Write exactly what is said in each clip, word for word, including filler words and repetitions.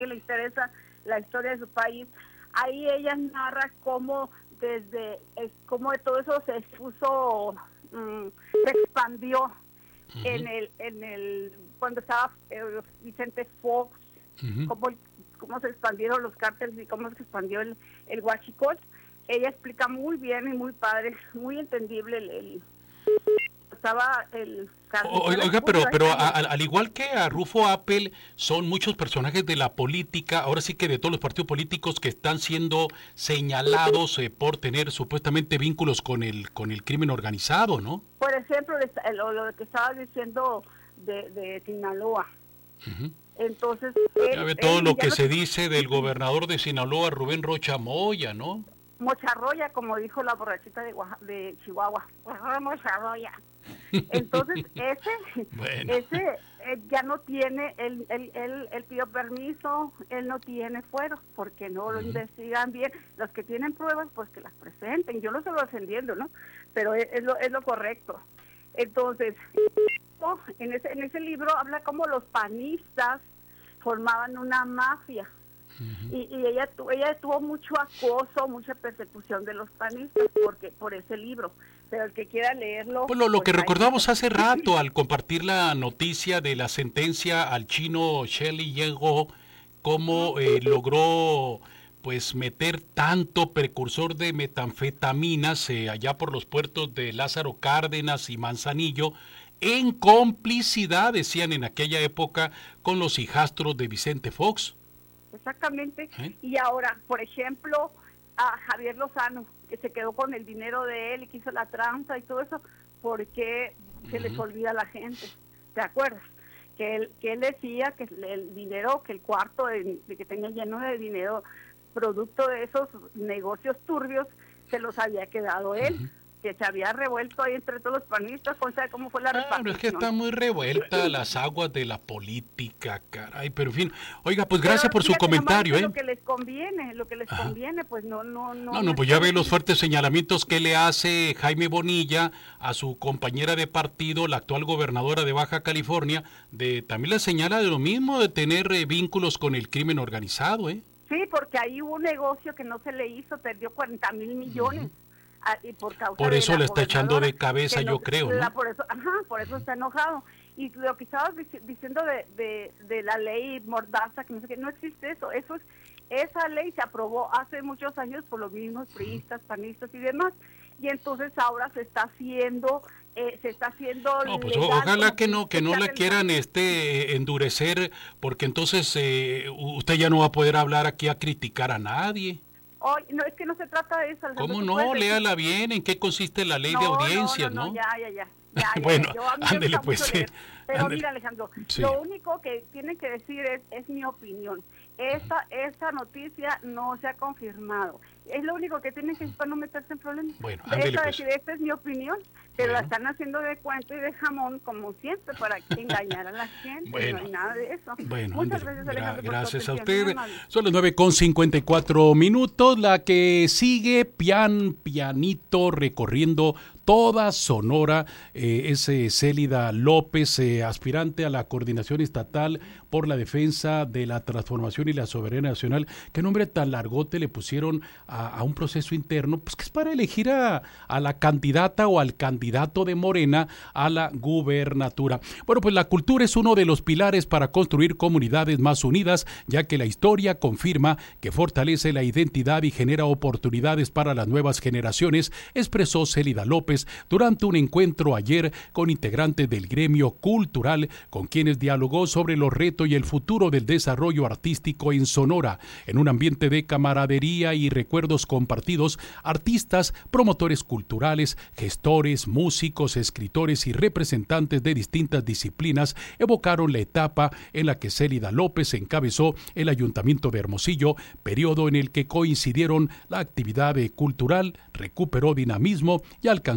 que le interesa la historia de su país. Ahí ella narra cómo desde es, cómo todo eso se expuso, um, se expandió uh-huh. en el en el cuando estaba eh, Vicente Fox, uh-huh. cómo, cómo se expandieron los cárteles y cómo se expandió el, el huachicol. Ella explica muy bien y muy padre, muy entendible el, el estaba el Oiga, oiga, pero pero a, a, al igual que a Rufo Appel, son muchos personajes de la política, ahora sí que de todos los partidos políticos que están siendo señalados eh, por tener supuestamente vínculos con el con el crimen organizado, ¿no? Por ejemplo, lo, lo que estaba diciendo de, de Sinaloa. Uh-huh. Entonces, él, ya ve todo él, lo que se dice del gobernador de Sinaloa, Rubén Rocha Moya, ¿no? Mocharroya, como dijo la borrachita de, Oaxaca, de Chihuahua. Mocharroya. Entonces, ese, bueno. ese eh, ya no tiene, él, él, él, él pidió permiso, él no tiene fuero, porque no uh-huh. lo investigan bien. Los que tienen pruebas, pues que las presenten. Yo no estoy defendiendo, ¿no? Pero es, es, lo, es lo correcto. Entonces, en ese, en ese libro habla cómo los panistas formaban una mafia. Uh-huh. Y, y ella tu, ella tuvo mucho acoso, mucha persecución de los panistas porque por ese libro, pero el que quiera leerlo... Pues lo, lo pues que recordamos hace rato al compartir la noticia de la sentencia al chino Shelley Yengo, cómo eh, logró pues meter tanto precursor de metanfetaminas eh, allá por los puertos de Lázaro Cárdenas y Manzanillo, en complicidad, decían en aquella época, con los hijastros de Vicente Fox. Exactamente, ¿eh? Y ahora, por ejemplo, a Javier Lozano, que se quedó con el dinero de él y que hizo la tranza y todo eso, porque uh-huh. se les olvida a la gente, ¿te acuerdas? Que él, que él decía que el dinero, que el cuarto de, de que tenía lleno de dinero, producto de esos negocios turbios, se los había quedado él. Uh-huh. Que se había revuelto ahí entre todos los panistas, o sea, cómo fue la repartición. Claro, es que está muy revuelta las aguas de la política, caray, pero en fin, oiga, pues gracias pero, por su comentario, ¿eh? Lo que les conviene, lo que les Ajá. conviene, pues no, no, no. No, no, pues ya ve los fuertes señalamientos que le hace Jaime Bonilla a su compañera de partido, la actual gobernadora de Baja California, de también le señala de lo mismo, de tener eh, vínculos con el crimen organizado, ¿eh? Sí, porque ahí hubo un negocio que no se le hizo, perdió cuarenta mil millones. Uh-huh. Y por causa por eso de le está echando de cabeza, no, yo creo, la, ¿no? Por eso, ajá, por eso está enojado. Y lo que estabas diciendo de, de, de la ley Mordaza, que no sé qué, no existe eso. Eso es, esa ley se aprobó hace muchos años por los mismos priistas, panistas y demás. Y entonces ahora se está haciendo, eh, se está haciendo. No, pues legal, ojalá que no, que no la quieran este endurecer, porque entonces eh, usted ya no va a poder hablar aquí a criticar a nadie. Oh, no, es que no se trata de eso. ¿Cómo no? Léala bien. ¿En qué consiste la ley no, de audiencias, no? no, no, ya, ya, ya. ya, ya bueno, yo, ándele pues. Sí. Pero ándele. Mira, Alejandro, sí. Lo único que tienen que decir es, es mi opinión. Esta, esta noticia no se ha confirmado. Es lo único que tienen que decir para no meterse en problemas. Bueno, ándele pues. Decir, esta es mi opinión, pero bueno. la están haciendo de cuento y de jamón, como siempre, para engañar a la gente. Bueno. No hay nada de eso. Bueno, Muchas ándele. gracias, Alejandro. Gra- gracias a usted. usted. Son las nueve con cincuenta y cuatro minutos. La que sigue, pian, pianito, recorriendo toda Sonora, eh, es eh, Célida López, eh, aspirante a la coordinación estatal por la defensa de la transformación y la soberanía nacional. ¿Qué nombre tan largote le pusieron a, a un proceso interno? Pues que es para elegir a, a la candidata o al candidato de Morena a la gubernatura. Bueno, pues la cultura es uno de los pilares para construir comunidades más unidas, ya que la historia confirma que fortalece la identidad y genera oportunidades para las nuevas generaciones, expresó Célida López durante un encuentro ayer con integrantes del gremio cultural, con quienes dialogó sobre los retos y el futuro del desarrollo artístico en Sonora. En un ambiente de camaradería y recuerdos compartidos, artistas, promotores culturales, gestores, músicos, escritores y representantes de distintas disciplinas evocaron la etapa en la que Célida López encabezó el Ayuntamiento de Hermosillo, periodo en el que coincidieron la actividad cultural, recuperó dinamismo y alcanzó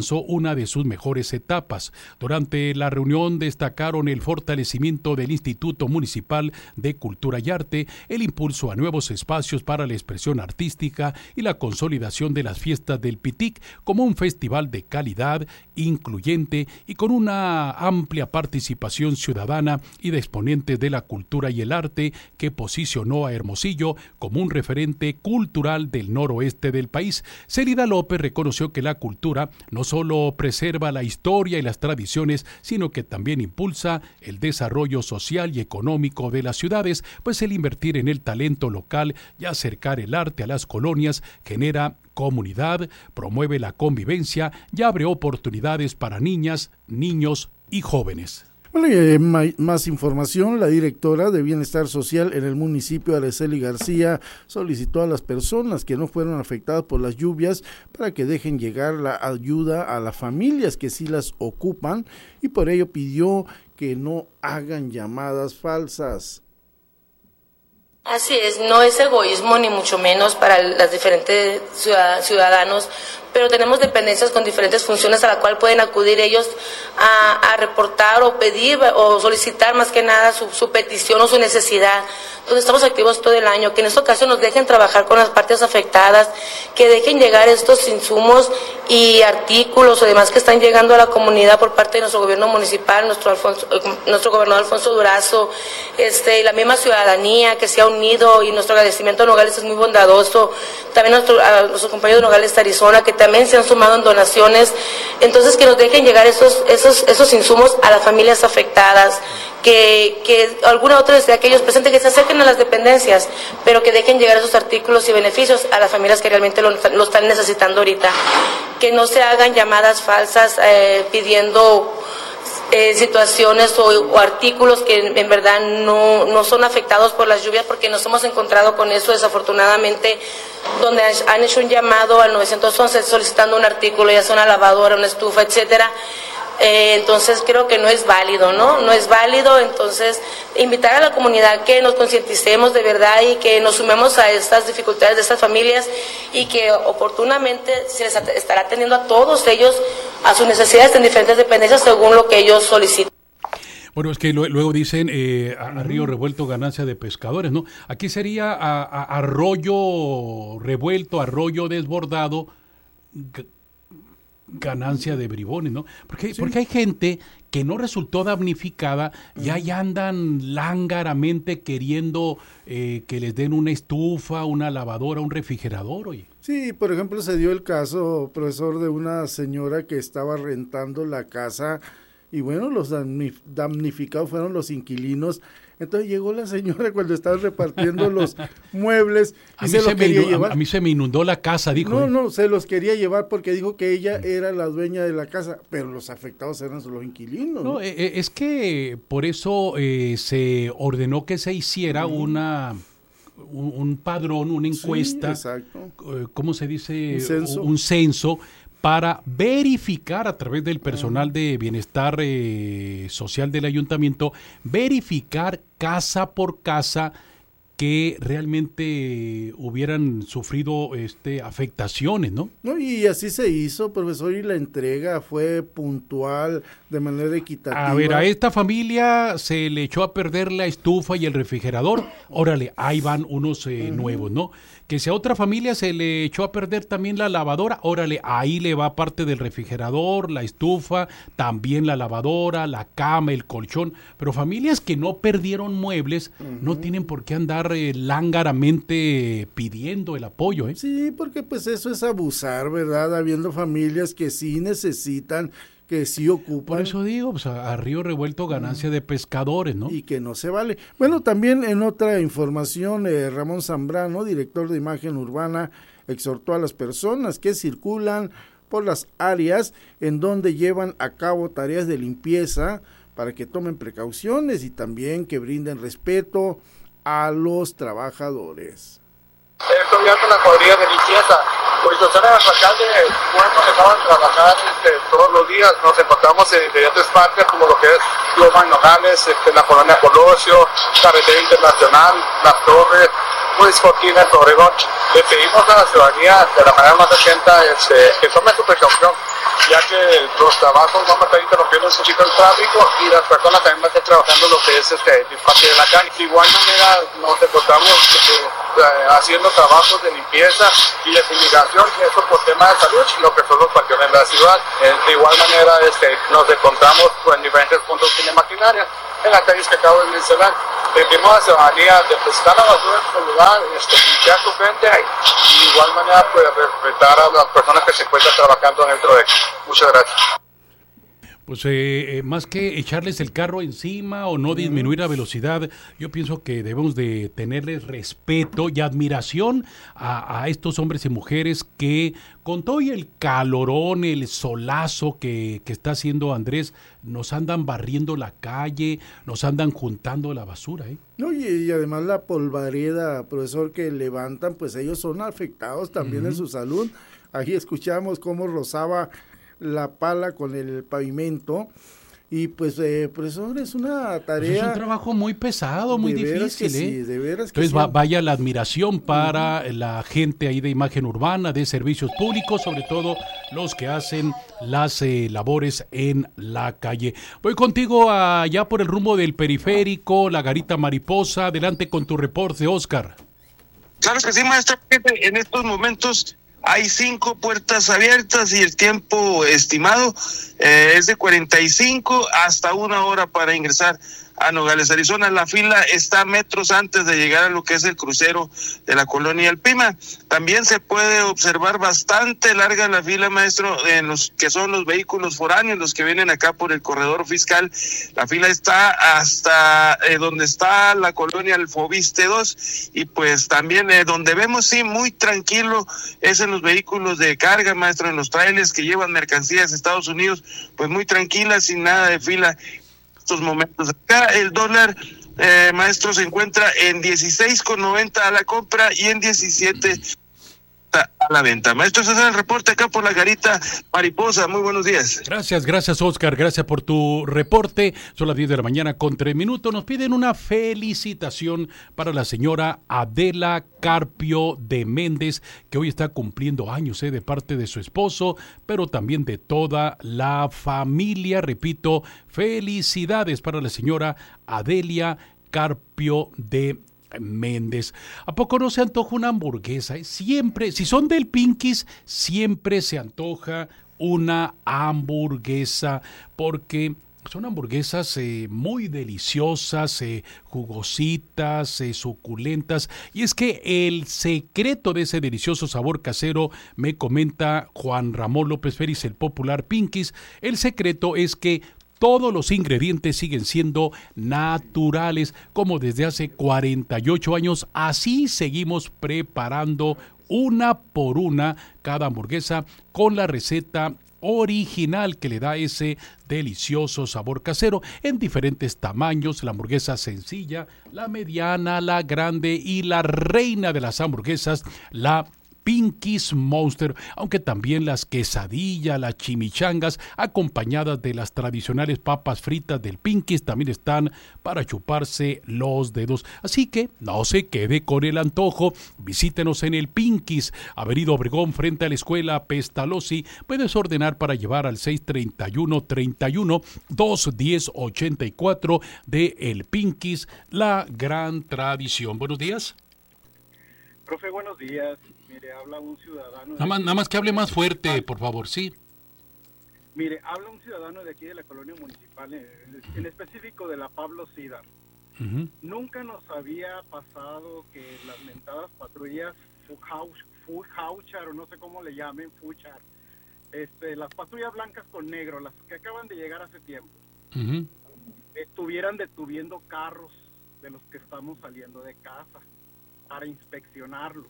alcanzó una de sus mejores etapas. Durante la reunión destacaron el fortalecimiento del Instituto Municipal de Cultura y Arte, el impulso a nuevos espacios para la expresión artística y la consolidación de las fiestas del Pitic como un festival de calidad, incluyente y con una amplia participación ciudadana y de exponentes de la cultura y el arte, que posicionó a Hermosillo como un referente cultural del noroeste del país. Célida López reconoció que la cultura no solo preserva la historia y las tradiciones, sino que también impulsa el desarrollo social y económico de las ciudades, pues el invertir en el talento local y acercar el arte a las colonias genera comunidad, promueve la convivencia y abre oportunidades para niñas, niños y jóvenes. Bueno, y eh, más información, la directora de Bienestar Social en el municipio, Araceli García, solicitó a las personas que no fueron afectadas por las lluvias para que dejen llegar la ayuda a las familias que sí las ocupan, y por ello pidió que no hagan llamadas falsas. Así es, no es egoísmo ni mucho menos para las diferentes ciudadanos, pero tenemos dependencias con diferentes funciones a la cual pueden acudir ellos a, a reportar o pedir o solicitar más que nada su, su petición o su necesidad, donde estamos activos todo el año, que en esta ocasión nos dejen trabajar con las partes afectadas, que dejen llegar estos insumos y artículos o demás que están llegando a la comunidad por parte de nuestro gobierno municipal, nuestro Alfonso, nuestro gobernador Alfonso Durazo, este, y la misma ciudadanía que se ha unido, y nuestro agradecimiento a Nogales es muy bondadoso, también a, nuestro, a nuestros compañeros de Nogales Arizona, que también se han sumado en donaciones. Entonces, que nos dejen llegar esos, esos, esos insumos a las familias afectadas, que, que alguna otra de aquellos presentes que se acerquen a las dependencias, pero que dejen llegar esos artículos y beneficios a las familias que realmente lo, lo están necesitando ahorita. Que no se hagan llamadas falsas eh, pidiendo eh, situaciones o, o artículos que en, en verdad no, no son afectados por las lluvias, porque nos hemos encontrado con eso desafortunadamente, donde han hecho un llamado al nueve once solicitando un artículo, ya sea una lavadora, una estufa, etcétera. Eh, entonces creo que no es válido, ¿no? No es válido, entonces invitar a la comunidad que nos concienticemos de verdad y que nos sumemos a estas dificultades de estas familias, y que oportunamente se les estará atendiendo a todos ellos, a sus necesidades en diferentes dependencias según lo que ellos soliciten. Bueno, es que luego dicen eh, a, a río revuelto ganancia de pescadores, ¿no? Aquí sería a, a, arroyo revuelto, arroyo desbordado, g- ganancia de bribones, ¿no? Porque, sí. porque hay gente que no resultó damnificada y ahí andan lángaramente queriendo eh, que les den una estufa, una lavadora, un refrigerador, oye. Sí, por ejemplo, se dio el caso, profesor, de una señora que estaba rentando la casa, y bueno, los damnificados fueron los inquilinos. Entonces llegó la señora cuando estaban repartiendo los muebles y a se los se quería inundó, llevar. A mí se me inundó la casa, dijo. No, ¿eh? no, se los quería llevar porque dijo que ella era la dueña de la casa, pero los afectados eran los inquilinos. No, ¿no? eh, es que por eso eh, se ordenó que se hiciera uh-huh. una... Un, un padrón, una encuesta, sí, exacto. ¿Cómo se dice? Un censo. Un censo para verificar a través del personal de bienestar eh, social del ayuntamiento, verificar casa por casa que realmente hubieran sufrido este afectaciones, ¿no? No, y así se hizo, profesor, y la entrega fue puntual, de manera equitativa. A ver, a esta familia se le echó a perder la estufa y el refrigerador, órale, ahí van unos eh, uh-huh. nuevos, ¿no? Que si a otra familia se le echó a perder también la lavadora, órale, ahí le va parte del refrigerador, la estufa, también la lavadora, la cama, el colchón, pero familias que no perdieron muebles uh-huh. no tienen por qué andar eh, lángaramente pidiendo el apoyo, ¿eh? Sí, porque pues eso es abusar, ¿verdad? Habiendo familias que sí necesitan, que sí ocupan. Por eso digo, pues a, a río revuelto ganancia de pescadores, ¿no? Y que no se vale. Bueno, también en otra información, eh, Ramón Zambrano, director de imagen urbana, exhortó a las personas que circulan por las áreas en donde llevan a cabo tareas de limpieza para que tomen precauciones y también que brinden respeto a los trabajadores. Estoy ya con la cuadrilla de limpieza. Por instrucciones del alcalde, bueno, dejaban trabajar este, todos los días. Nos encontramos en diferentes partes, como lo que es Loma Nogales, este, la colonia Colosio, Carretera Internacional, Las Torres, Luis Fortuna, Obregón. Le pedimos a la ciudadanía de la manera más atenta este, que tome su precaución. ya que los trabajos van a estar interrumpiendo un poquito el tráfico y las personas también van a estar trabajando lo que es este dispatch de la calle. De igual manera nos encontramos eh, haciendo trabajos de limpieza y de fumigación, y eso por tema de salud, lo que son los panteones de la ciudad. Eh, de igual manera este, nos encontramos pues, en diferentes puntos sin maquinaria, en las calles que acabo de mencionar. Pedimos a la ciudadanía de presentar la basura en su lugar, este, limpiar su frente y de igual manera pues, respetar a las personas que se encuentran trabajando dentro de aquí. Muchas gracias. Pues eh, eh, más que echarles el carro encima o no disminuir la velocidad, yo pienso que debemos de tenerles respeto y admiración a, a estos hombres y mujeres que con todo y el calorón, el solazo que, que está haciendo Andrés, nos andan barriendo la calle, nos andan juntando la basura. ¿eh? No, y, y además la polvareda, profesor, que levantan, pues ellos son afectados también uh-huh. en su salud. Ahí escuchamos cómo rozaba la pala con el pavimento y pues eh, profesor, es una tarea, pues es un trabajo muy pesado, muy difícil, que ¿eh? sí, de veras que entonces sí. va, vaya la admiración para uh-huh. la gente ahí de imagen urbana, de servicios públicos, sobre todo los que hacen las eh, labores en la calle. Voy contigo allá por el rumbo del periférico, la Garita Mariposa. Adelante con tu reporte, Oscar. Claro que sí, maestro. En estos momentos hay cinco puertas abiertas y el tiempo estimado eh, es de cuarenta y cinco hasta una hora para ingresar a Nogales, Arizona. La fila está metros antes de llegar a lo que es el crucero de la colonia El Pima. También se puede observar bastante larga la fila, maestro, en los que son los vehículos foráneos, los que vienen acá por el corredor fiscal. La fila está hasta eh, donde está la colonia El Fobiste dos, y pues también eh, donde vemos sí muy tranquilo es en los vehículos de carga, maestro, en los trailers que llevan mercancías a Estados Unidos, pues muy tranquila, sin nada de fila estos momentos. Acá el dólar, eh, maestro, se encuentra en dieciséis con noventa a la compra y en diecisiete a la venta. Maestro, ese es el reporte acá por la Garita Mariposa. Muy buenos días. Gracias, gracias Oscar, gracias por tu reporte. Son las diez de la mañana con tres minutos. Nos piden una felicitación para la señora Adela Carpio de Méndez, que hoy está cumpliendo años eh, de parte de su esposo, pero también de toda la familia. Repito, felicidades para la señora Adelia Carpio de Méndez. Méndez. ¿A poco no se antoja una hamburguesa? Siempre, si son del Pinkies, siempre se antoja una hamburguesa, porque son hamburguesas eh, muy deliciosas, eh, jugositas, eh, suculentas, y es que el secreto de ese delicioso sabor casero, me comenta Juan Ramón López Félix, el popular Pinkies, el secreto es que todos los ingredientes siguen siendo naturales, como desde hace cuarenta y ocho años. Así seguimos preparando una por una cada hamburguesa con la receta original que le da ese delicioso sabor casero en diferentes tamaños. La hamburguesa sencilla, la mediana, la grande y la reina de las hamburguesas, la Pinkies Monster, aunque también las quesadillas, las chimichangas, acompañadas de las tradicionales papas fritas del Pinkies, también están para chuparse los dedos. Así que no se quede con el antojo, visítenos en el Pinkies, Avenida Obregón, frente a la escuela Pestalozzi. Puedes ordenar para llevar al seis treinta y uno, treinta y uno, dos diez, ochenta y cuatro de el Pinkies, la gran tradición. Buenos días. Profe, buenos días. Mire, habla un ciudadano... Nada más, nada más que hable más fuerte, por favor, sí. Mire, habla un ciudadano de aquí de la colonia municipal, en, en específico de la Pablo Sida. Uh-huh. Nunca nos había pasado que las mentadas patrullas Fuchar, o no sé cómo le llamen, Fuchar, este, las patrullas blancas con negro, las que acaban de llegar hace tiempo, uh-huh. estuvieran detuviendo carros de los que estamos saliendo de casa para inspeccionarlos.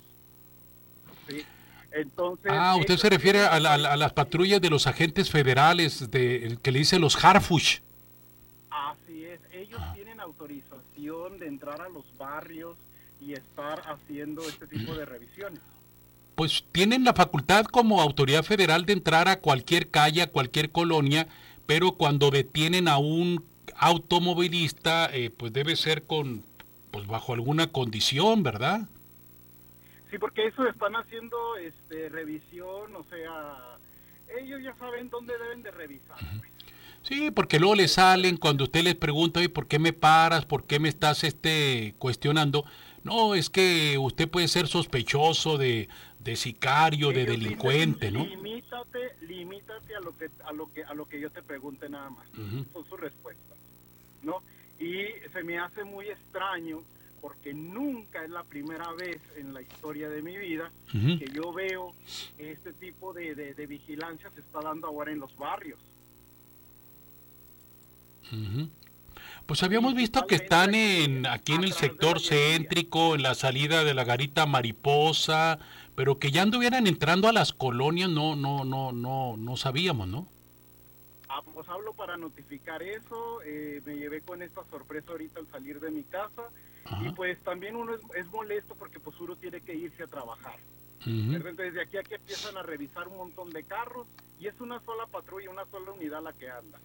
Sí. Entonces, ah, usted se refiere a, la, a las patrullas de los agentes federales, de, que le dicen los Harfush. Así es, ellos ah. tienen autorización de entrar a los barrios y estar haciendo este tipo de revisiones. Pues tienen la facultad como autoridad federal de entrar a cualquier calle, a cualquier colonia, pero cuando detienen a un automovilista, eh, pues debe ser con, pues bajo alguna condición, ¿verdad? Sí, porque eso están haciendo este revisión, o sea, ellos ya saben dónde deben de revisar. Pues. Sí, porque luego le salen cuando usted les pregunta, oye, ¿por qué me paras? ¿Por qué me estás este cuestionando? No, es que usted puede ser sospechoso de, de sicario, ellos de delincuente, dicen, ¿no? Limítate, limítate a lo que a lo que a lo que yo te pregunte nada más. Uh-huh. Son sus respuestas, ¿no? Y se me hace muy extraño porque nunca es la primera vez en la historia de mi vida uh-huh. que yo veo que este tipo de, de, de vigilancia se está dando ahora en los barrios. Uh-huh. Pues habíamos visto que están en aquí en el sector céntrico, en la salida de la Garita Mariposa, pero que ya anduvieran entrando a las colonias, no, no, no, no, no sabíamos, ¿no? Ah, pues hablo para notificar eso, eh, me llevé con esta sorpresa ahorita al salir de mi casa. Ajá. Y pues también uno es, es molesto porque pues uno tiene que irse a trabajar. Uh-huh. Entonces de aquí a aquí empiezan a revisar un montón de carros y es una sola patrulla, una sola unidad la que anda.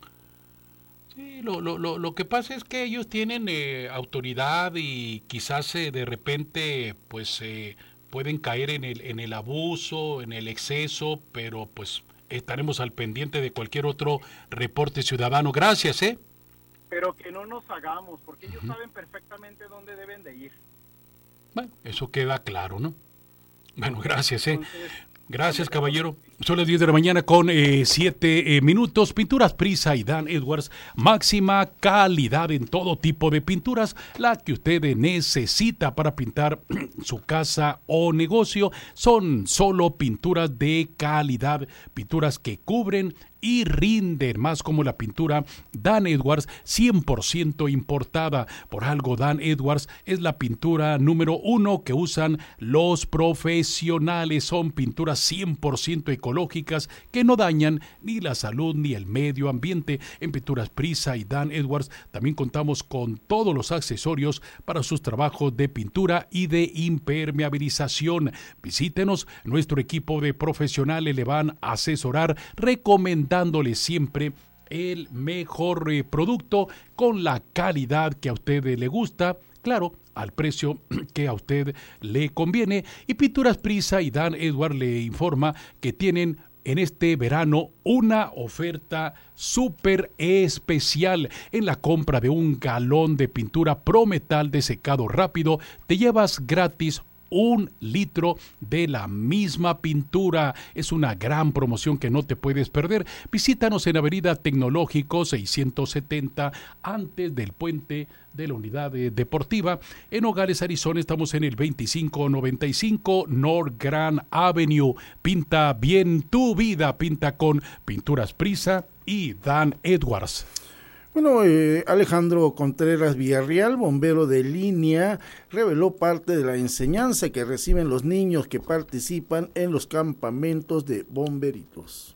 Sí, lo, lo, lo, lo que pasa es que ellos tienen eh, autoridad y quizás eh, de repente pues eh, pueden caer en el, en el abuso, en el exceso, pero pues estaremos al pendiente de cualquier otro reporte ciudadano. Gracias, ¿eh? Pero que no nos hagamos, porque ellos uh-huh. saben perfectamente dónde deben de ir. Bueno, eso queda claro, ¿no? Bueno, gracias, ¿eh? Entonces, gracias, caballero. Son las diez de la mañana con eh, siete eh, minutos. Pinturas Prisa y Dan Edwards. Máxima calidad en todo tipo de pinturas. La que usted necesita para pintar su casa o negocio. Son solo pinturas de calidad. Pinturas que cubren y rinden más, como la pintura Dan Edwards, cien por ciento importada. Por algo Dan Edwards es la pintura número uno que usan los profesionales. Son pinturas cien por ciento ecológicas que no dañan ni la salud ni el medio ambiente. En Pinturas Prisa y Dan Edwards también contamos con todos los accesorios para sus trabajos de pintura y de impermeabilización. Visítenos, nuestro equipo de profesionales le van a asesorar, recomendar dándole siempre el mejor eh, producto con la calidad que a usted le gusta, claro, al precio que a usted le conviene. Y Pinturas Prisa y Dan Edwards le informa que tienen en este verano una oferta súper especial. En la compra de un galón de pintura Prometal de secado rápido, te llevas gratis un litro de la misma pintura. Es una gran promoción que no te puedes perder. Visítanos en Avenida Tecnológico seiscientos setenta, antes del puente de la Unidad Deportiva. En Nogales, Arizona, estamos en el veinticinco noventa y cinco North Grand Avenue. Pinta bien tu vida. Pinta con Pinturas Prisa y Dan Edwards. Bueno, eh, Alejandro Contreras Villarreal, bombero de línea, reveló parte de la enseñanza que reciben los niños que participan en los campamentos de bomberitos.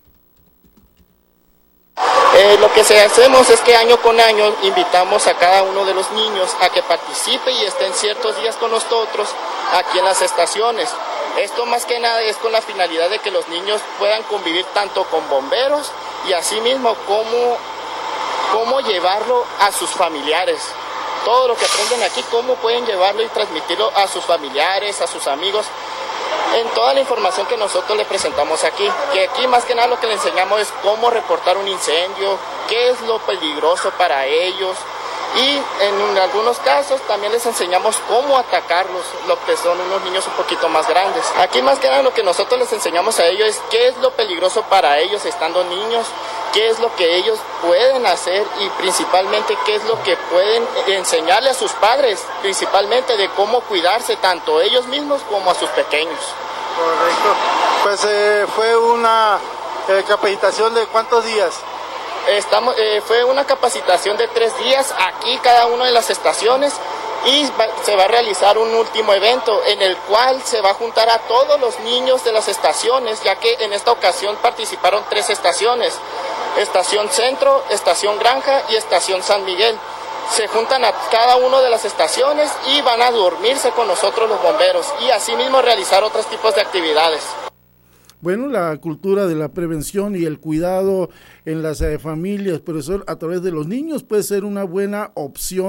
Eh, lo que se hacemos es que año con año invitamos a cada uno de los niños a que participe y estén ciertos días con nosotros aquí en las estaciones. Esto más que nada es con la finalidad de que los niños puedan convivir tanto con bomberos y asimismo como cómo llevarlo a sus familiares. Todo lo que aprenden aquí, cómo pueden llevarlo y transmitirlo a sus familiares, a sus amigos, en toda la información que nosotros le presentamos aquí. Que aquí más que nada lo que le enseñamos es cómo reportar un incendio, qué es lo peligroso para ellos, y en algunos casos también les enseñamos cómo atacarlos, lo que son unos niños un poquito más grandes. Aquí más que nada lo que nosotros les enseñamos a ellos es qué es lo peligroso para ellos estando niños, qué es lo que ellos pueden hacer y principalmente qué es lo que pueden enseñarle a sus padres, principalmente de cómo cuidarse tanto ellos mismos como a sus pequeños. Correcto. Pues eh, fue una eh, capacitación de ¿cuántos días? Estamos, eh, fue una capacitación de tres días aquí cada una de las estaciones y va, se va a realizar un último evento en el cual se va a juntar a todos los niños de las estaciones, ya que en esta ocasión participaron tres estaciones, Estación Centro, Estación Granja y Estación San Miguel. Se juntan a cada una de las estaciones y van a dormirse con nosotros los bomberos y asimismo realizar otros tipos de actividades. Bueno, la cultura de la prevención y el cuidado en las eh, familias, profesor, a través de los niños puede ser una buena opción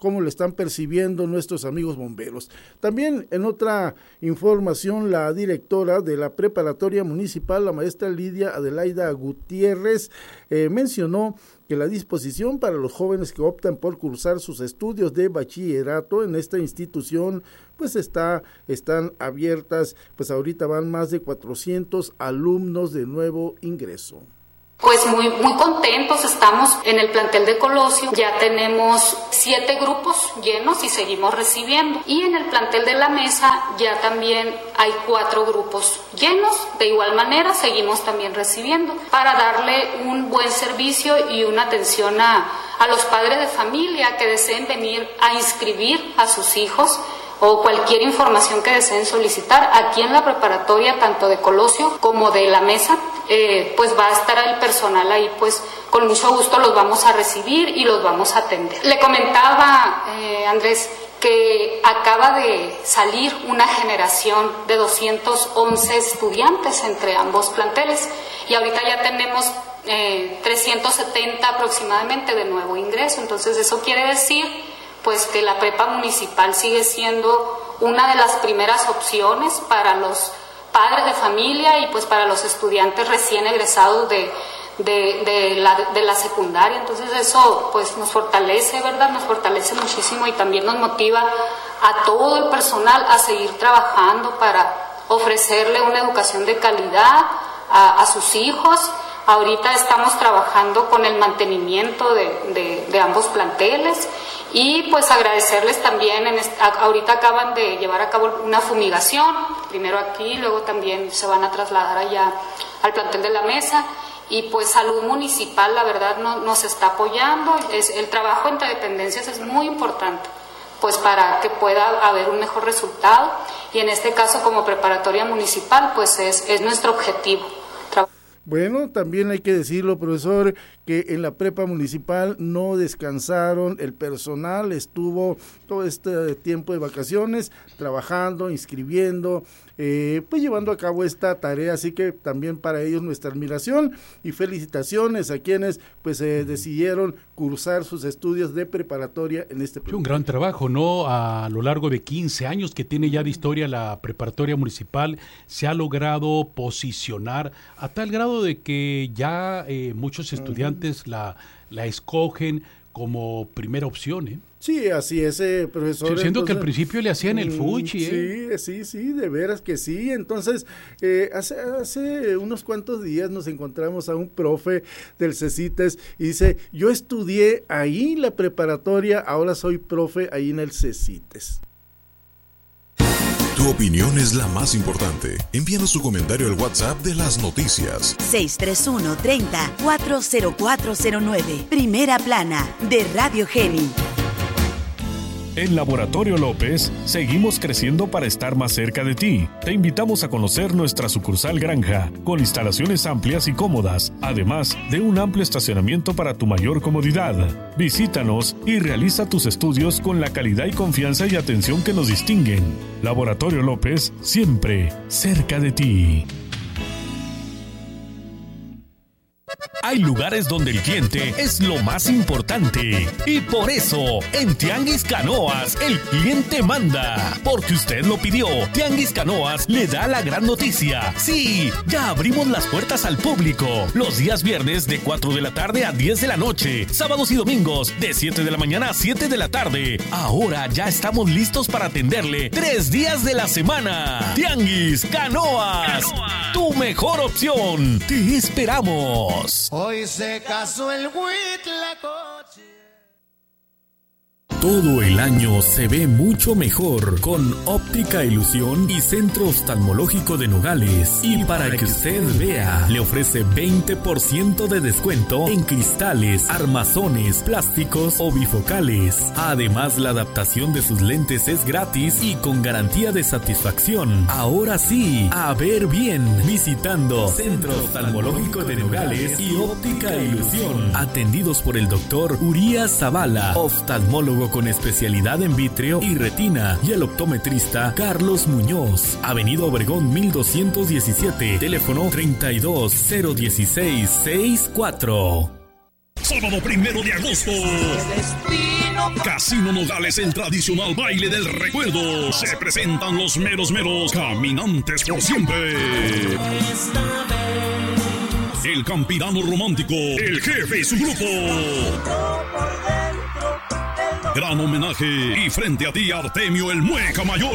cómo lo están percibiendo nuestros amigos bomberos. También en otra información, la directora de la preparatoria municipal, la maestra Lidia Adelaida Gutiérrez, eh, mencionó que la disposición para los jóvenes que optan por cursar sus estudios de bachillerato en esta institución pues está, están abiertas, pues ahorita van más de cuatrocientos alumnos de nuevo ingreso. Pues muy, muy contentos estamos en el plantel de Colosio, ya tenemos siete grupos llenos y seguimos recibiendo. Y en el plantel de La Mesa ya también hay cuatro grupos llenos, de igual manera seguimos también recibiendo para darle un buen servicio y una atención a, a los padres de familia que deseen venir a inscribir a sus hijos o cualquier información que deseen solicitar aquí en la preparatoria, tanto de Colosio como de La Mesa, eh, pues va a estar el personal ahí, pues con mucho gusto los vamos a recibir y los vamos a atender. Le comentaba, eh, Andrés, que acaba de salir una generación de doscientos once estudiantes entre ambos planteles y ahorita ya tenemos eh, trescientos setenta aproximadamente de nuevo ingreso, entonces eso quiere decir pues que la prepa municipal sigue siendo una de las primeras opciones para los padres de familia y pues para los estudiantes recién egresados de, de, de, la, de la secundaria. Entonces eso pues nos fortalece, ¿verdad? Nos fortalece muchísimo y también nos motiva a todo el personal a seguir trabajando para ofrecerle una educación de calidad a, a sus hijos. Ahorita estamos trabajando con el mantenimiento de, de, de ambos planteles y pues agradecerles también, en esta, ahorita acaban de llevar a cabo una fumigación, primero aquí, luego también se van a trasladar allá al plantel de La Mesa y pues Salud Municipal la verdad no, nos está apoyando, es, el trabajo entre dependencias es muy importante pues para que pueda haber un mejor resultado y en este caso como preparatoria municipal pues es, es nuestro objetivo. Bueno, también hay que decirlo, profesor, que en la prepa municipal no descansaron, el personal estuvo todo este tiempo de vacaciones trabajando, inscribiendo, eh, pues llevando a cabo esta tarea, así que también para ellos nuestra admiración y felicitaciones a quienes pues eh, decidieron cursar sus estudios de preparatoria en este país. Un gran trabajo, ¿no? A lo largo de quince años que tiene ya de historia la preparatoria municipal, se ha logrado posicionar a tal grado de que ya eh, muchos estudiantes uh-huh. la, la escogen como primera opción, ¿eh? Sí, así es, eh, profesor. Sí, siento entonces, que al principio le hacían el fuchi, ¿eh? Sí, sí, sí, de veras que sí. Entonces, eh, hace, hace unos cuantos días nos encontramos a un profe del CECITES y dice, yo estudié ahí la preparatoria, ahora soy profe ahí en el CECITES. Tu opinión es la más importante. Envíanos tu comentario al WhatsApp de las noticias. seis tres uno, treinta, cuatro cero cuatro cero nueve. Primera plana de Radio Geni. En Laboratorio López, seguimos creciendo para estar más cerca de ti. Te invitamos a conocer nuestra sucursal Granja, con instalaciones amplias y cómodas, además de un amplio estacionamiento para tu mayor comodidad. Visítanos y realiza tus estudios con la calidad y confianza y atención que nos distinguen. Laboratorio López, siempre cerca de ti. Hay lugares donde el cliente es lo más importante y por eso en Tianguis Canoas el cliente manda, porque usted lo pidió. Tianguis Canoas le da la gran noticia. Sí, ya abrimos las puertas al público los días viernes de cuatro de la tarde a diez de la noche, sábados y domingos de siete de la mañana a siete de la tarde. Ahora ya estamos listos para atenderle tres días de la semana. Tianguis Canoas, Canoas. Tu mejor opción. Te esperamos. Hoy se casó el Huitlacoche. Todo el año se ve mucho mejor con Óptica Ilusión y Centro Oftalmológico de Nogales. Y para que usted vea, le ofrece veinte por ciento de descuento en cristales, armazones, plásticos o bifocales. Además, la adaptación de sus lentes es gratis y con garantía de satisfacción. Ahora sí, a ver bien, visitando Centro Oftalmológico de Nogales y Óptica Ilusión. Atendidos por el doctor Urias Zavala, oftalmólogo con especialidad en vítreo y retina, y el optometrista Carlos Muñoz. Avenida Obregón mil doscientos diecisiete, teléfono treinta y dos cero dieciséis sesenta y cuatro. sábado primero de agosto. Casino Nogales, el tradicional baile del recuerdo. Se presentan los meros meros caminantes por siempre. El Campirano Romántico, el Jefe y su grupo. Gran homenaje y frente a ti Artemio el Mueca Mayor.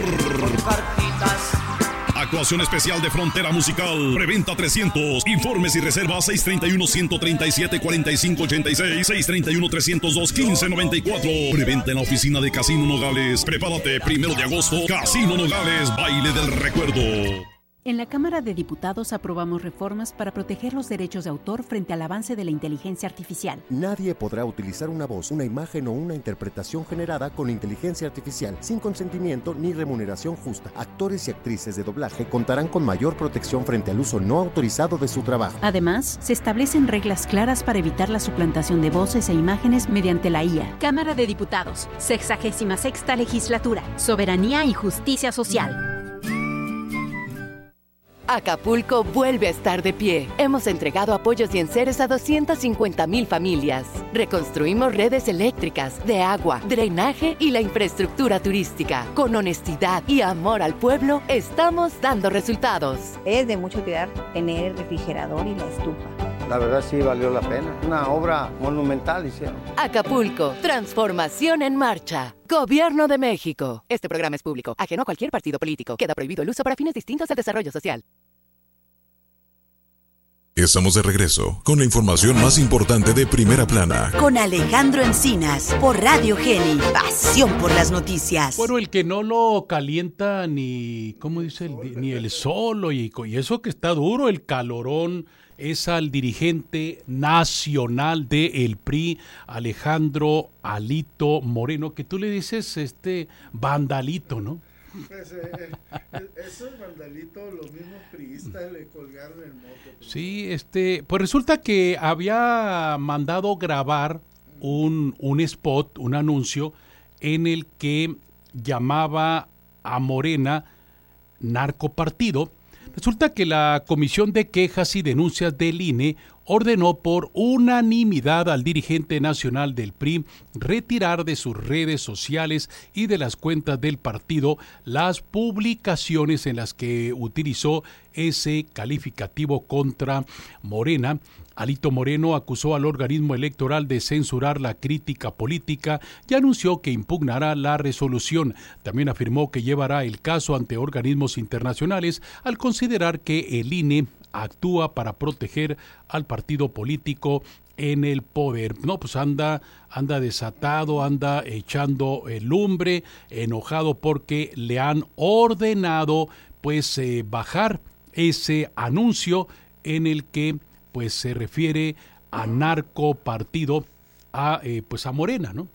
Actuación especial de Frontera Musical. Preventa trescientos. Informes y reservas seis tres uno, uno tres siete, cuatro cinco ocho seis. seis tres uno, tres cero dos, uno cinco nueve cuatro. Preventa en la oficina de Casino Nogales. Prepárate, primero de agosto. Casino Nogales, baile del recuerdo. En la Cámara de Diputados aprobamos reformas para proteger los derechos de autor frente al avance de la inteligencia artificial. Nadie podrá utilizar una voz, una imagen o una interpretación generada con inteligencia artificial sin consentimiento ni remuneración justa. Actores y actrices de doblaje contarán con mayor protección frente al uso no autorizado de su trabajo. Además, se establecen reglas claras para evitar la suplantación de voces e imágenes mediante la I A. Cámara de Diputados, sexagésima sexta legislatura, soberanía y justicia social. Acapulco vuelve a estar de pie. Hemos entregado apoyos y enseres a doscientas cincuenta mil familias. Reconstruimos redes eléctricas, de agua, drenaje y la infraestructura turística. Con honestidad y amor al pueblo, estamos dando resultados. Es de mucho cuidar tener el refrigerador y la estufa. La verdad sí valió la pena. Una obra monumental hicieron. Acapulco, transformación en marcha. Gobierno de México. Este programa es público, ajeno a cualquier partido político. Queda prohibido el uso para fines distintos al desarrollo social. Estamos de regreso con la información más importante de Primera Plana. Con Alejandro Encinas, por Radio Geni, pasión por las noticias. Bueno, el que no lo calienta ni, ¿cómo dice? El, ni el sol, y, y eso que está duro, el calorón, es al dirigente nacional del P R I, Alejandro Alito Moreno, que tú le dices este vandalito, ¿no? Pues, eh, eh, esos vandalitos, los mismos priistas le colgaron el mote. Pues. Sí, este, pues resulta que había mandado grabar un, un spot, un anuncio, en el que llamaba a Morena narcopartido. Resulta que la Comisión de Quejas y Denuncias del I N E ordenó por unanimidad al dirigente nacional del P R I retirar de sus redes sociales y de las cuentas del partido las publicaciones en las que utilizó ese calificativo contra Morena. Alito Moreno acusó al organismo electoral de censurar la crítica política y anunció que impugnará la resolución. También afirmó que llevará el caso ante organismos internacionales al considerar que el I N E actúa para proteger al partido político en el poder. No, pues anda, anda desatado, anda echando eh, lumbre, enojado porque le han ordenado pues eh, bajar ese anuncio en el que pues se refiere a narcopartido, a eh, pues a Morena, ¿no?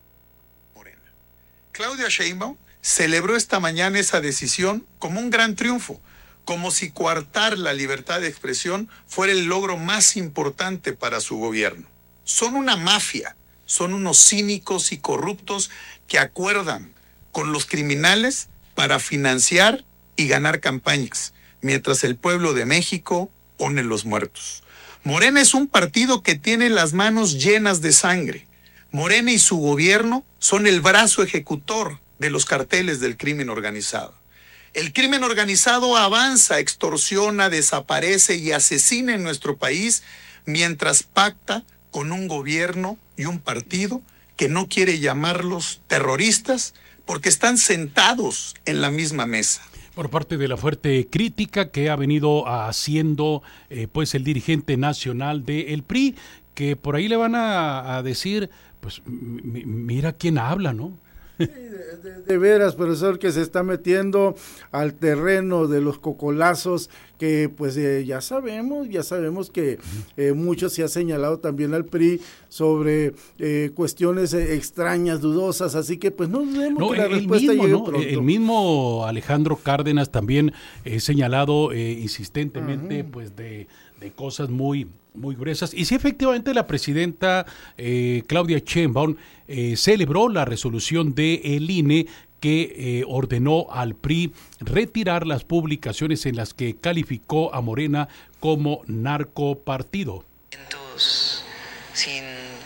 Morena. Claudia Sheinbaum celebró esta mañana esa decisión como un gran triunfo, como si coartar la libertad de expresión fuera el logro más importante para su gobierno. Son una mafia, son unos cínicos y corruptos que acuerdan con los criminales para financiar y ganar campañas, mientras el pueblo de México pone los muertos. Morena es un partido que tiene las manos llenas de sangre. Morena y su gobierno son el brazo ejecutor de los carteles del crimen organizado. El crimen organizado avanza, extorsiona, desaparece y asesina en nuestro país mientras pacta con un gobierno y un partido que no quiere llamarlos terroristas porque están sentados en la misma mesa. Por parte de la fuerte crítica que ha venido haciendo eh, pues el dirigente nacional del P R I, que por ahí le van a, a decir, pues m- mira quién habla, ¿no? Sí, de, de, de veras, profesor, que se está metiendo al terreno de los cocolazos, que pues eh, ya sabemos, ya sabemos que eh, mucho se ha señalado también al P R I sobre eh, cuestiones eh, extrañas, dudosas, así que pues no dudemos no, que la el respuesta mismo, llegue ¿no? pronto. El mismo Alejandro Cárdenas también eh, señalado eh, insistentemente uh-huh. pues de, de cosas muy muy gruesas. Y sí, efectivamente, la presidenta eh, Claudia Sheinbaum eh, celebró la resolución del I N E que eh, ordenó al P R I retirar las publicaciones en las que calificó a Morena como narcopartido. Sin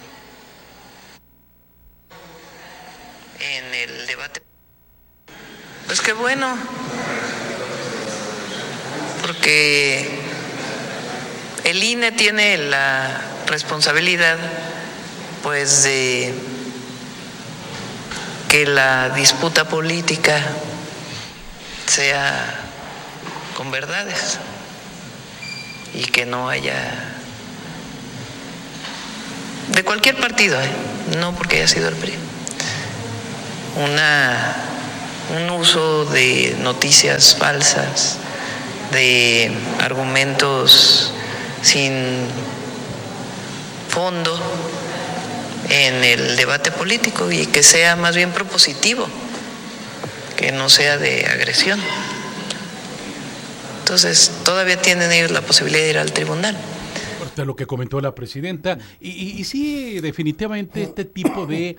Pues qué bueno, porque el I N E tiene la responsabilidad, pues, de que la disputa política sea con verdades y que no haya, de cualquier partido, ¿eh? No porque haya sido el P R I, una, un uso de noticias falsas, de argumentos sin fondo en el debate político, y que sea más bien propositivo, que no sea de agresión. Entonces, todavía tienen ellos la posibilidad de ir al tribunal. De lo que comentó la presidenta, y, y, y sí, definitivamente este tipo de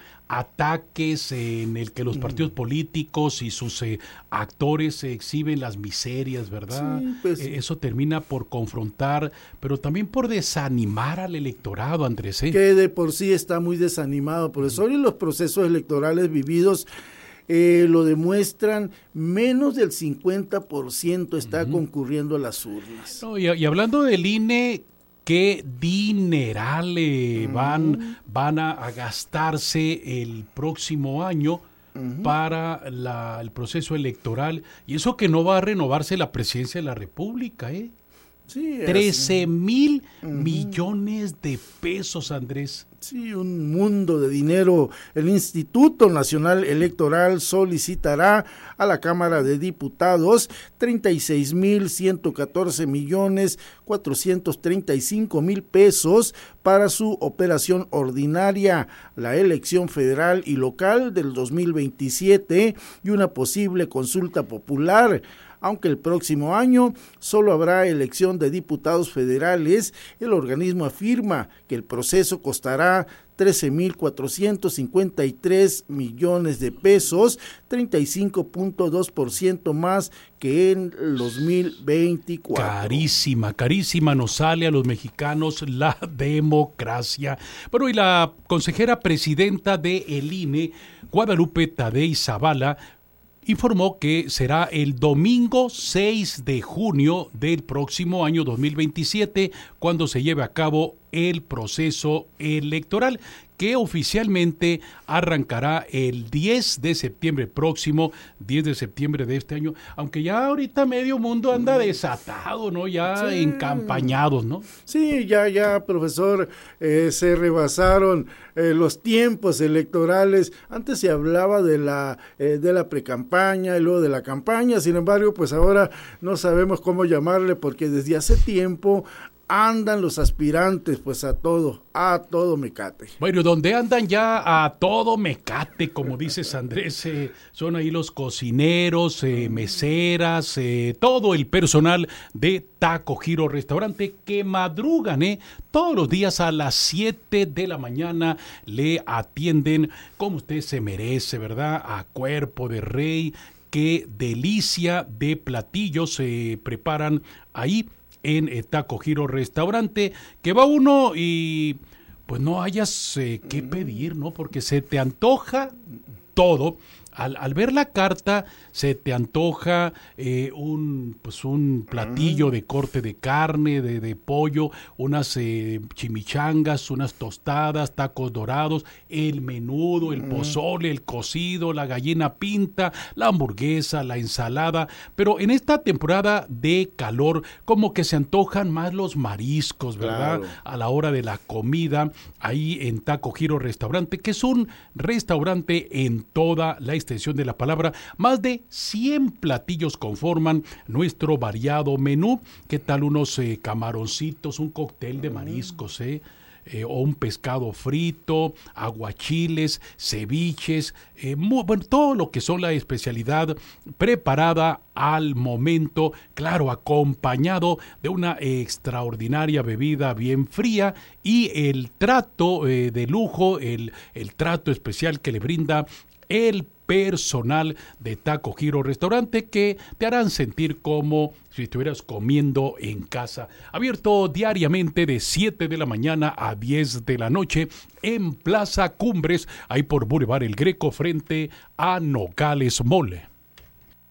ataques en el que los partidos políticos y sus eh, actores eh, exhiben las miserias, ¿verdad? Sí, pues, eh, eso termina por confrontar, pero también por desanimar al electorado, Andrés. ¿eh? Que de por sí está muy desanimado, profesor, y los procesos electorales vividos Eh, lo demuestran, menos del cincuenta por ciento está uh-huh. concurriendo a las urnas. No, y, y hablando del I N E, qué dineral eh, uh-huh. van, van a, a gastarse el próximo año uh-huh. para la, el proceso electoral, y eso que no va a renovarse la presidencia de la República, ¿eh? Sí, trece mil uh-huh. millones de pesos, Andrés. Sí, un mundo de dinero. El Instituto Nacional Electoral solicitará a la Cámara de Diputados treinta y seis mil ciento catorce millones cuatrocientos treinta y cinco mil pesos para su operación ordinaria, la elección federal y local del dos mil veintisiete y una posible consulta popular. Aunque el próximo año solo habrá elección de diputados federales, el organismo afirma que el proceso costará trece mil cuatrocientos cincuenta y tres millones de pesos, treinta y cinco punto dos por ciento más que en el dos mil veinticuatro. Carísima, carísima nos sale a los mexicanos la democracia. Bueno, y la consejera presidenta de el I N E, Guadalupe Tadei Zavala, informó que será el domingo seis de junio del próximo año dos mil veintisiete cuando se lleve a cabo el proceso electoral, que oficialmente arrancará el diez de septiembre próximo, diez de septiembre de este año, aunque ya ahorita medio mundo anda desatado, ¿no? Ya sí. encampañados, ¿no? Sí, ya, ya, profesor, eh, se rebasaron eh, los tiempos electorales. Antes se hablaba de la, eh, de la precampaña y luego de la campaña, sin embargo, pues ahora no sabemos cómo llamarle, porque desde hace tiempo andan los aspirantes, pues a todo, a todo mecate. Bueno, donde andan ya a todo mecate, como dices, Andrés, eh, son ahí los cocineros, eh, meseras, eh, todo el personal de Taco Giro Restaurante, que madrugan, eh, todos los días a las siete de la mañana, le atienden como usted se merece, ¿verdad? A cuerpo de rey. Qué delicia de platillos se preparan ahí en eh, Taco Giro Restaurante, que va uno y pues no hayas eh, qué pedir, ¿no? Porque se te antoja todo. Al, al ver la carta se te antoja eh, un pues un platillo de corte de carne, de, de pollo, unas eh, chimichangas, unas tostadas, tacos dorados, el menudo, el pozole, el cocido, la gallina pinta, la hamburguesa, la ensalada. Pero en esta temporada de calor como que se antojan más los mariscos, ¿verdad? Claro. A la hora de la comida, ahí en Taco Giro Restaurante, que es un restaurante en toda la extensión de la palabra. Más de cien platillos conforman nuestro variado menú. ¿Qué tal unos eh, camaroncitos, un cóctel de mariscos, eh? Eh, o un pescado frito, aguachiles, ceviches, eh, muy, bueno, todo lo que son la especialidad preparada al momento, claro, acompañado de una extraordinaria bebida bien fría y el trato eh, de lujo, el, el trato especial que le brinda el personal de Taco Giro Restaurante, que te harán sentir como si estuvieras comiendo en casa. Abierto diariamente de siete de la mañana a diez de la noche en Plaza Cumbres, ahí por Boulevard El Greco, frente a Nogales Mole.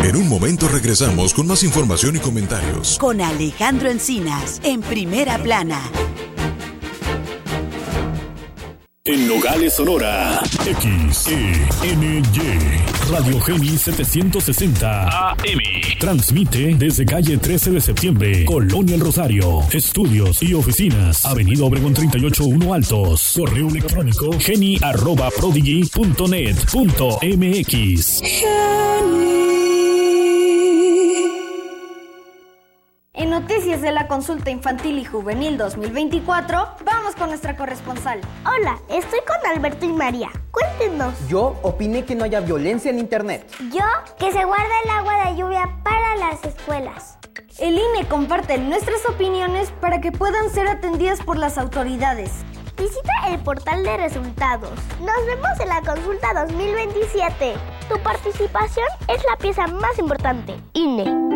En un momento regresamos con más información y comentarios. Con Alejandro Encinas, en Primera Plana. En Nogales, Sonora, X E N Y, Radio Geni setecientos sesenta A M. Transmite desde calle trece de septiembre, Colonia El Rosario. Estudios y oficinas, Avenida Obregón treinta y ocho uno Altos. Correo electrónico geni arroba prodigy punto net punto m x. En Noticias de la Consulta Infantil y Juvenil dos mil veinticuatro, vamos con nuestra corresponsal. Hola, estoy con Alberto y María. Cuéntenos. Yo opiné que no haya violencia en internet. Yo, que se guarda el agua de lluvia para las escuelas. El I N E comparte nuestras opiniones para que puedan ser atendidas por las autoridades. Visita el portal de resultados. Nos vemos en la consulta dos mil veintisiete. Tu participación es la pieza más importante. I N E.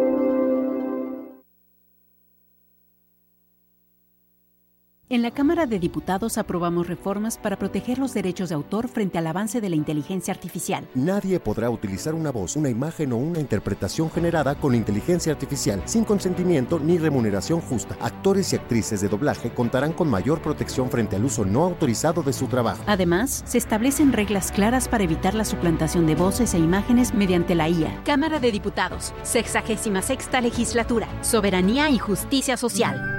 En la Cámara de Diputados aprobamos reformas para proteger los derechos de autor frente al avance de la inteligencia artificial. Nadie podrá utilizar una voz, una imagen o una interpretación generada con inteligencia artificial sin consentimiento ni remuneración justa. Actores y actrices de doblaje contarán con mayor protección frente al uso no autorizado de su trabajo. Además, se establecen reglas claras para evitar la suplantación de voces e imágenes mediante la I A. Cámara de Diputados, sexagésima sexta legislatura, soberanía y justicia social.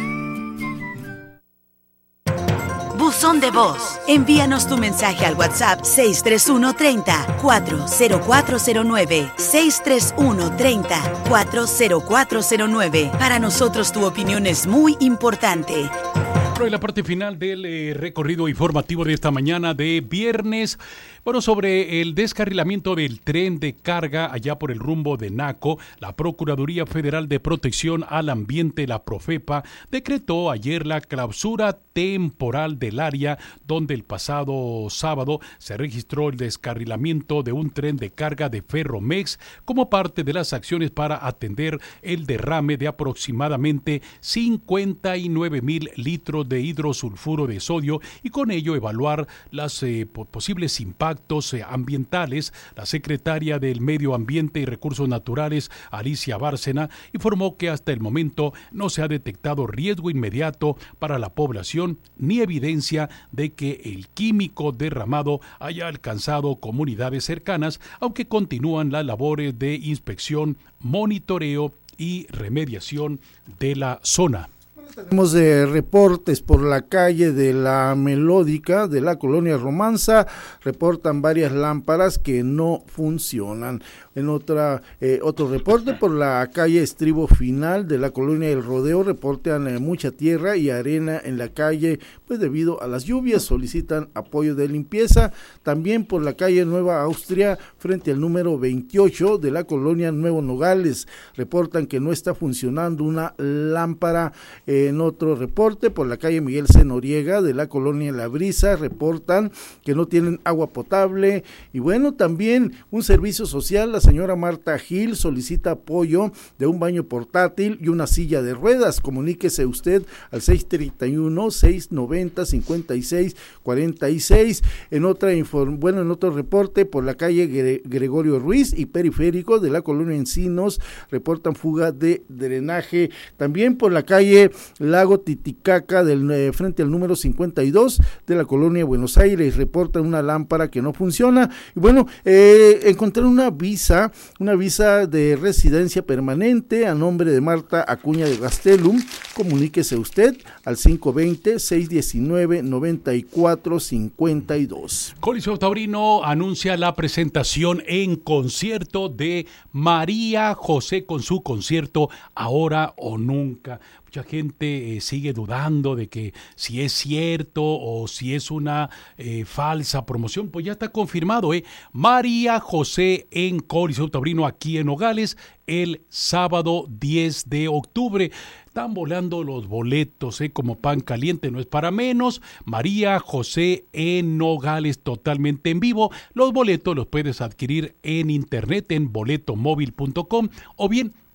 Buzón de voz. Envíanos tu mensaje al WhatsApp seis tres uno treinta, cuatro cero cuatro cero nueve. seis tres uno treinta, cuatro cero cuatro cero nueve. Para nosotros tu opinión es muy importante. En la parte final del eh, recorrido informativo de esta mañana de viernes, bueno, sobre el descarrilamiento del tren de carga allá por el rumbo de Naco, la Procuraduría Federal de Protección al Ambiente, la Profepa, decretó ayer la clausura temporal del área donde el pasado sábado se registró el descarrilamiento de un tren de carga de Ferromex como parte de las acciones para atender el derrame de aproximadamente cincuenta y nueve mil litros de hidrosulfuro de sodio y con ello evaluar los eh, posibles impactos eh, ambientales. La secretaria del Medio Ambiente y Recursos Naturales, Alicia Bárcena, informó que hasta el momento no se ha detectado riesgo inmediato para la población ni evidencia de que el químico derramado haya alcanzado comunidades cercanas, aunque continúan las labores de inspección, monitoreo y remediación de la zona. Tenemos eh, reportes por la calle de la Melódica de la colonia Romanza, reportan varias lámparas que no funcionan. En otra eh, otro reporte por la calle Estribo Final de la colonia El Rodeo, reportan eh, mucha tierra y arena en la calle, pues debido a las lluvias, solicitan apoyo de limpieza. También por la calle Nueva Austria, frente al número veintiocho de la colonia Nuevo Nogales, reportan que no está funcionando una lámpara. Eh, En otro reporte, por la calle Miguel C. Noriega de la colonia La Brisa, reportan que no tienen agua potable. Y bueno, también un servicio social, la señora Marta Gil solicita apoyo de un baño portátil y una silla de ruedas. Comuníquese usted al seis treinta y uno, seiscientos noventa, cincuenta y seis cuarenta y seis. En otra inform- bueno, en otro reporte, por la calle Gre- Gregorio Ruiz y Periférico de la colonia Encinos, reportan fuga de drenaje. También por la calle Lago Titicaca del eh, frente al número cincuenta y dos de la colonia Buenos Aires, reportan una lámpara que no funciona. Y bueno, eh, encontré una visa, una visa de residencia permanente a nombre de Marta Acuña de Gastelum. Comuníquese usted al cinco veinte, seiscientos diecinueve, noventa y cuatro cincuenta y dos. Coliseo Taurino anuncia la presentación en concierto de María José con su concierto Ahora o Nunca. Mucha gente eh, sigue dudando de que si es cierto o si es una eh, falsa promoción. Pues ya está confirmado, ¿eh? María José en Coliseo Taurino aquí en Nogales el sábado diez de octubre. Están volando los boletos, ¿eh? Como pan caliente, no es para menos. María José en Nogales, totalmente en vivo. Los boletos los puedes adquirir en internet en boletomóvil punto com o bien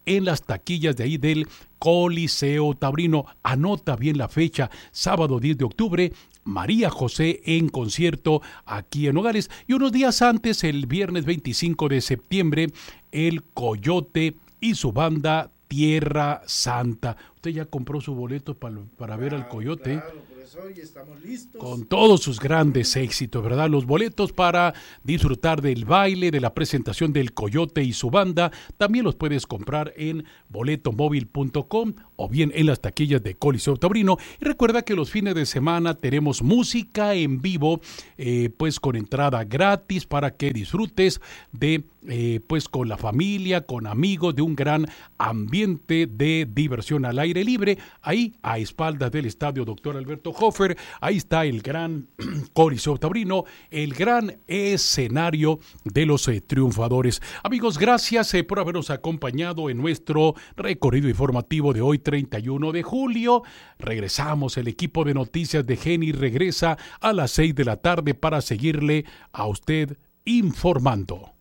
en las taquillas de ahí del Coliseo Taurino. Anota bien la fecha, sábado diez de octubre, María José en concierto aquí en Nogales. Y unos días antes, el viernes veinticinco de septiembre, el Coyote y su banda Tierra Santa. Usted ya compró su boleto para, para ver al Coyote. Claro, profesor, y estamos listos. Con todos sus grandes éxitos, ¿verdad? Los boletos para disfrutar del baile, de la presentación del Coyote y su banda, también los puedes comprar en boleto móvil punto com o bien en las taquillas de Coliseo Taurino. Y recuerda que los fines de semana tenemos música en vivo, eh, pues con entrada gratis para que disfrutes de, eh, pues con la familia, con amigos, de un gran ambiente de diversión al aire libre, ahí a espaldas del estadio Doctor Alberto Hofer. Ahí está el gran Coliseo Taurino, el gran escenario de los eh, triunfadores. Amigos, gracias eh, por habernos acompañado en nuestro recorrido informativo de hoy, treinta y uno de julio. Regresamos, el equipo de noticias de Geni regresa a las seis de la tarde para seguirle a usted informando.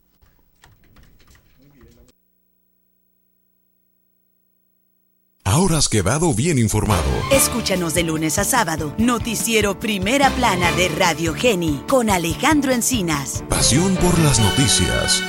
Ahora has quedado bien informado. Escúchanos de lunes a sábado, Noticiero Primera Plana de Radio Geni, con Alejandro Encinas. Pasión por las noticias.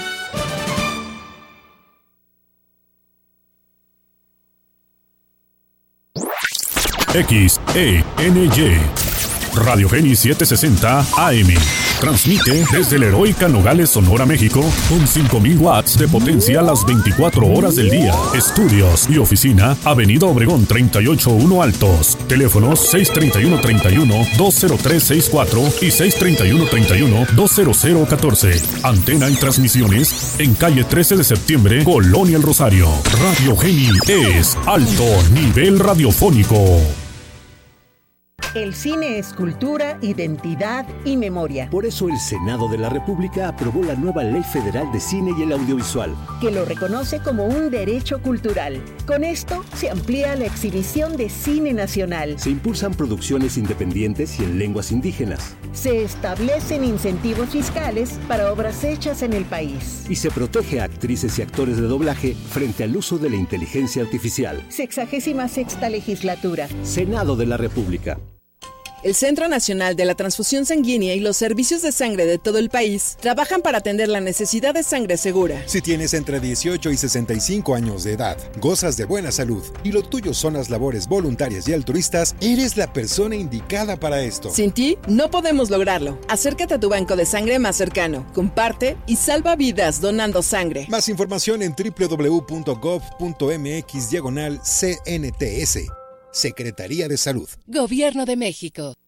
X E N Y Radio Geni setecientos sesenta A M. Transmite desde la heroica Nogales, Sonora, México, con cinco mil watts de potencia las veinticuatro horas del día. Estudios y oficina, Avenida Obregón treinta y ocho uno Altos. Teléfonos seis treinta y uno treinta y uno dos cero tres seis cuatro y seis treinta y uno treinta y uno dos cero cero catorce. Antena y transmisiones en calle trece de septiembre, Colonia El Rosario. Radio Geni es alto nivel radiofónico. El cine es cultura, identidad y memoria. Por eso el Senado de la República aprobó la nueva Ley Federal de Cine y el Audiovisual, que lo reconoce como un derecho cultural. Con esto se amplía la exhibición de cine nacional. Se impulsan producciones independientes y en lenguas indígenas. Se establecen incentivos fiscales para obras hechas en el país. Y se protege a actrices y actores de doblaje frente al uso de la inteligencia artificial. Sexagésima sexta legislatura. Senado de la República. El Centro Nacional de la Transfusión Sanguínea y los servicios de sangre de todo el país trabajan para atender la necesidad de sangre segura. Si tienes entre dieciocho y sesenta y cinco años de edad, gozas de buena salud y lo tuyo son las labores voluntarias y altruistas, eres la persona indicada para esto. Sin ti, no podemos lograrlo. Acércate a tu banco de sangre más cercano, comparte y salva vidas donando sangre. Más información en doble u doble u doble u punto gov punto mx diagonal C N T S. Secretaría de Salud. Gobierno de México.